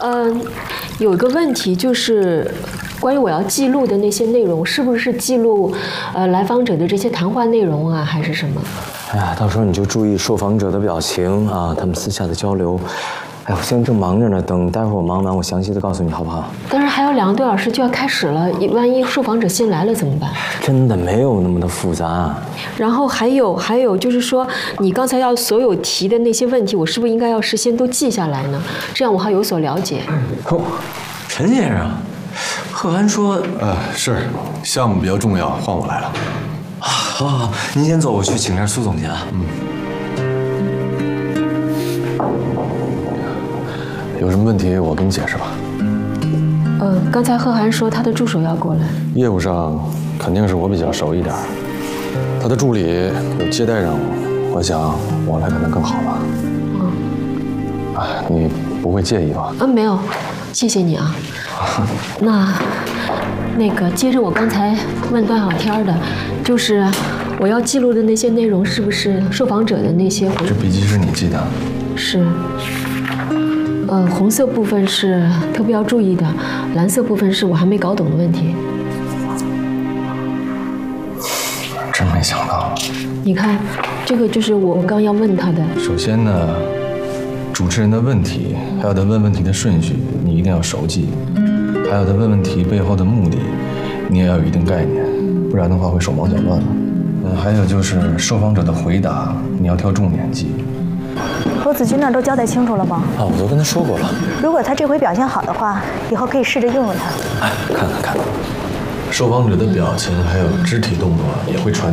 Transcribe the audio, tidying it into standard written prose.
有一个问题就是关于我要记录的那些内容，是不是记录来访者的这些谈话内容啊，还是什么？ 哎呀，到时候你就注意受访者的表情啊，他们私下的交流。哎，我现在正忙着呢，等待会儿我忙完，我详细的告诉你好不好？ 但是还有2个多小时就要开始了，万一受访者先来了怎么办？ 真的没有那么的复杂。 然后还有就是说，你刚才要所有提的那些问题，我是不是应该要事先都记下来呢？这样我还有所了解。 哦，陈先生，贺涵说， 是，项目比较重要，换我来了。 好，您先走，我去请下苏总去啊。 有什么问题我跟你解释吧。 刚才贺涵说他的助手要过来， 业务上肯定是我比较熟一点，他的助理有接待任务，我想我来可能更好吧。你不会介意吧？ 没有，谢谢你啊。那个接着我刚才问段小天的，就是我要记录的那些内容，是不是受访者的那些回忆？ 这笔记是你记的？ 是。红色部分是特别要注意的，蓝色部分是我还没搞懂的问题。 真没想到。 你看，这个就是我刚要问他的。 首先呢，主持人的问题，还有他问问题的顺序，你一定要熟记；还有他问问题背后的目的，你也要有一定概念，不然的话会手忙脚乱的。还有就是受访者的回答，你要挑重点记。 罗子君那儿都交代清楚了吗？ 我都跟他说过了。 如果他这回表现好的话，以后可以试着用他。 看看。 受访者的表情还有肢体动作也会传递。